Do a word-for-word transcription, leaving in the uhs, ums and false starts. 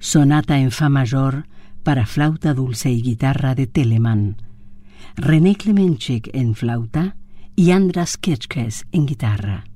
Sonata en fa mayor para flauta dulce y guitarra de Telemann. René Klemenchik en flauta y Andras Kirchkes en guitarra.